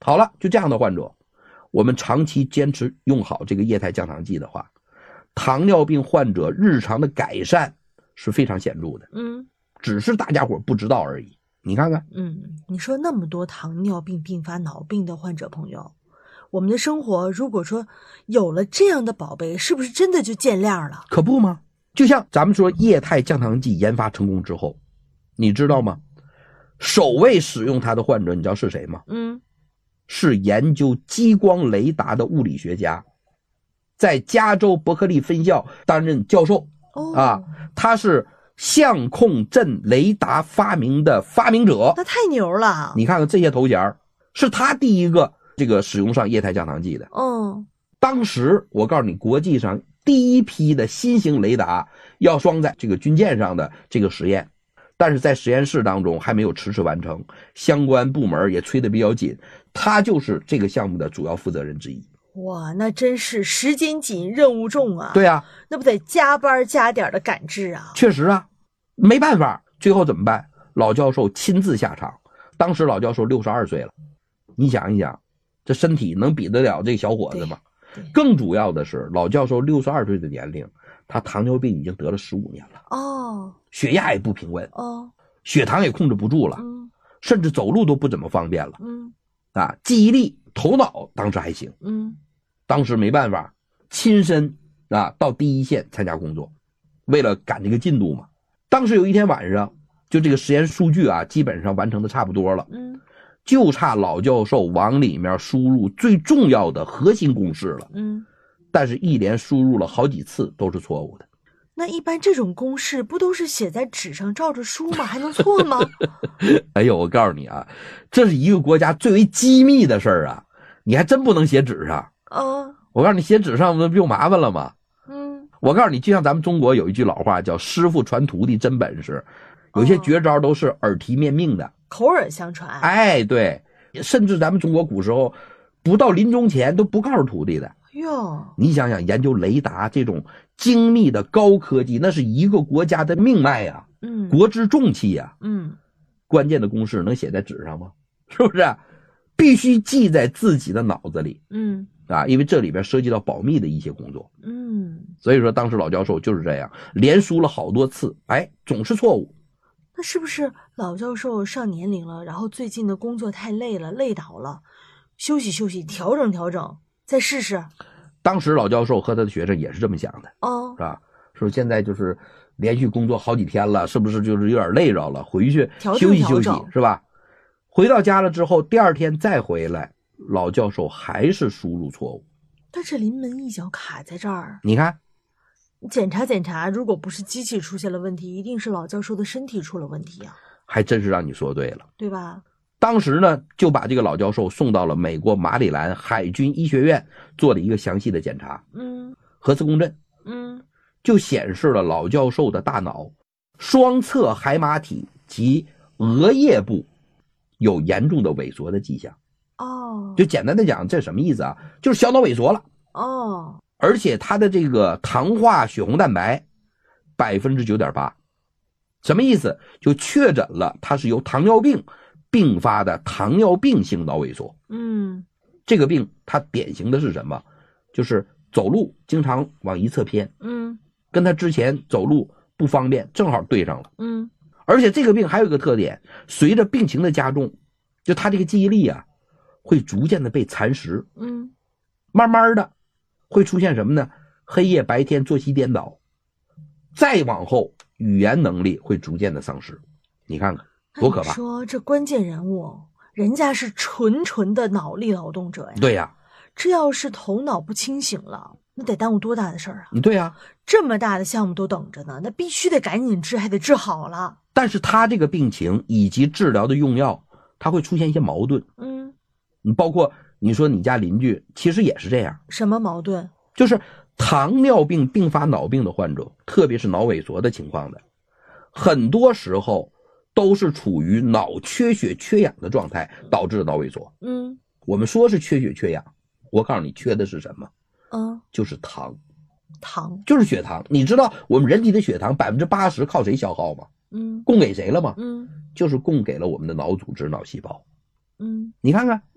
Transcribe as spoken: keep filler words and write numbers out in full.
好了，就这样的患者，我们长期坚持用好这个液态降糖剂的话，糖尿病患者日常的改善是非常显著的。 嗯， 只是大家伙不知道而已。你看看， 嗯，你说那么多糖尿病并发脑病的患者朋友，我们的生活如果说有了这样的宝贝，是不是真的就见亮了？ 可不吗？就像咱们说液态降糖剂研发成功之后，你知道吗？首位使用它的患者，你知道是谁吗？ 嗯， 是研究激光雷达的物理学家，在加州伯克利分校担任教授。 哦， 啊，他是相控阵雷达发明的发明者。 那太牛了！ 你看看这些头衔，是他第一个这个使用上液态降糖剂的。 哦， 当时我告诉你，国际上第一批的新型雷达要装在这个军舰上的这个实验，但是在实验室当中还没有迟迟完成，相关部门也催得比较紧，他就是这个项目的主要负责人之一。 哇，那真是时间紧任务重啊。 对啊， 那不得加班加点的赶制啊。 确实啊，没办法，最后怎么办？老教授亲自下场。当时老教授六十二岁了，你想一想，这身体能比得了这个小伙子吗？更主要的是，老教授六十二岁的年龄，他糖尿病已经得了十五年了。 哦， 血压也不平稳。 哦， 血糖也控制不住了。 嗯， 甚至走路都不怎么方便了。 嗯， 啊，记忆力、头脑当时还行。 嗯， 当时没办法，亲身啊到第一线参加工作，为了赶这个进度嘛。当时有一天晚上，就这个实验数据啊，基本上完成的差不多了。 嗯， 就差老教授往里面输入最重要的核心公式了。 嗯， 但是一连输入了好几次都是错误的。 那一般这种公式不都是写在纸上照着书吗？还能错吗？ 哎呦，我告诉你啊，这是一个国家最为机密的事儿啊，你还真不能写纸上。 啊， 我告诉你，写纸上不就麻烦了吗？ 嗯， 我告诉你，就像咱们中国有一句老话叫师傅传徒弟真本事，有些绝招都是耳提面命的， 口耳相传。 哎，对，甚至咱们中国古时候不到临终前都不告诉徒弟的。 哟， 你想想，研究雷达这种精密的高科技，那是一个国家的命脉呀、啊， 嗯， 国之重器呀、啊， 嗯， 关键的公式能写在纸上吗？是不是？必须记在自己的脑子里， 嗯， 啊，因为这里边涉及到保密的一些工作， 嗯， 所以说当时老教授就是这样，连输了好多次，哎，总是错误。 那是不是老教授上年龄了，然后最近的工作太累了，累倒了，休息休息，调整调整，再试试？ 当时老教授和他的学生也是这么想的， 哦， 是吧？说现在就是连续工作好几天了，是不是就是有点累着了？回去休息休息，是吧？回到家了之后，第二天再回来，老教授还是输入错误。 但是临门一脚卡在这儿， 你看， 检查检查，如果不是机器出现了问题，一定是老教授的身体出了问题啊！ 还真是让你说对了， 对吧？ 当时呢，就把这个老教授送到了美国马里兰海军医学院做了一个详细的检查。 嗯， 核磁共振， 嗯， 就显示了老教授的大脑双侧海马体及额叶部有严重的萎缩的迹象。 哦， 就简单的讲，这什么意思啊？就是小脑萎缩了。 哦， 而且它的这个糖化血红蛋白百分之九点八，什么意思？就确诊了它是由糖尿病并发的糖尿病性脑萎缩。 嗯， 这个病它典型的是什么？就是走路经常往一侧偏， 嗯， 跟他之前走路不方便正好对上了。 嗯， 而且这个病还有一个特点，随着病情的加重，就他这个记忆力啊会逐渐的被蚕食。 嗯， 慢慢的会出现什么呢？黑夜白天作息颠倒，再往后语言能力会逐渐的丧失。你看看多可怕！ 说这关键人物，人家是纯纯的脑力劳动者呀。 对呀、啊， 这要是头脑不清醒了，那得耽误多大的事儿啊！ 对呀、啊， 这么大的项目都等着呢，那必须得赶紧治，还得治好了。 但是他这个病情以及治疗的用药，他会出现一些矛盾。 嗯， 你包括你说你家邻居，其实也是这样。 什么矛盾？ 就是糖尿病并发脑病的患者，特别是脑萎缩的情况的，很多时候都是处于脑缺血缺氧的状态导致的脑萎缩。 嗯， 我们说是缺血缺氧，我告诉你缺的是什么？ 嗯， 就是糖， 糖就是血糖。你知道我们人体的血糖百分之八十靠谁消耗吗？ 嗯， 供给谁了吗？ 嗯， 就是供给了我们的脑组织、脑细胞。 嗯， 你看看